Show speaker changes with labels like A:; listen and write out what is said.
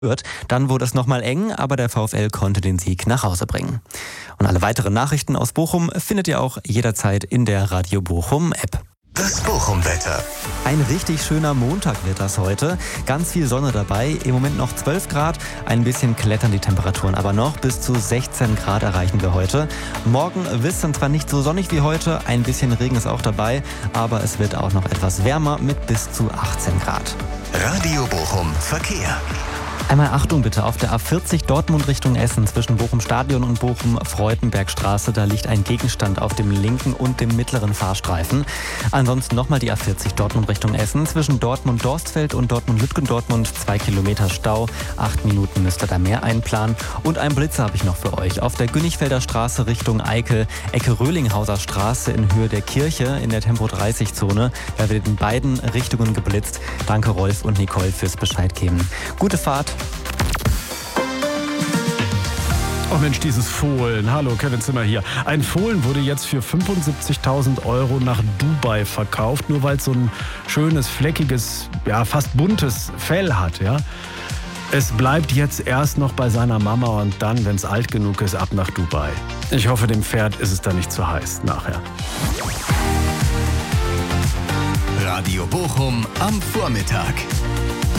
A: wird. Dann wurde es nochmal eng, aber der VfL konnte den Sieg nach Hause bringen. Und alle weiteren Nachrichten aus Bochum findet ihr auch jederzeit in der Radio Bochum App.
B: Das Bochum-Wetter.
A: Ein richtig schöner Montag wird das heute. Ganz viel Sonne dabei. Im Moment noch 12 Grad. Ein bisschen klettern die Temperaturen aber noch. Bis zu 16 Grad erreichen wir heute. Morgen wird es dann zwar nicht so sonnig wie heute. Ein bisschen Regen ist auch dabei. Aber es wird auch noch etwas wärmer mit bis zu 18 Grad.
B: Radio Bochum Verkehr.
A: Einmal Achtung bitte, auf der A40 Dortmund Richtung Essen zwischen Bochum Stadion und Bochum Freudenbergstraße, da liegt ein Gegenstand auf dem linken und dem mittleren Fahrstreifen. Ansonsten nochmal die A40 Dortmund Richtung Essen zwischen Dortmund Dorstfeld und Dortmund Lütgendortmund, 2 Kilometer Stau, 8 Minuten müsst ihr da mehr einplanen. Und einen Blitzer habe ich noch für euch. Auf der Günnigfelder Straße Richtung Eickel, Ecke Röhlinghauser Straße in Höhe der Kirche in der Tempo 30 Zone. Da wird in beiden Richtungen geblitzt. Danke Rolf und Nicole fürs Bescheid geben. Gute Fahrt.
C: Oh Mensch, dieses Fohlen. Hallo, Kevin Zimmer hier. Ein Fohlen wurde jetzt für 75.000 Euro nach Dubai verkauft, nur weil es so ein schönes, fleckiges, ja fast buntes Fell hat. Ja? Es bleibt jetzt erst noch bei seiner Mama und dann, wenn es alt genug ist, ab nach Dubai. Ich hoffe, dem Pferd ist es dann nicht zu heiß nachher.
B: Radio Bochum am Vormittag.